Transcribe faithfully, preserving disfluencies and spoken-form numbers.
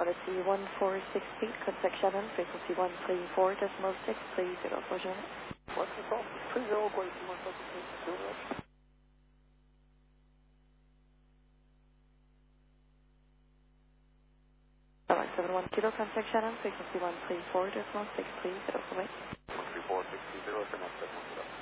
quality one four six eight, contact Shannon, frequency one three four decimal six, please, zero four zero. one three four, three zero, quality one four six eight, zero much. Alright, seven one kilo, contact Shannon, frequency one three four decimal six, please, zero four eight. one three four six zero, connect at one kilo.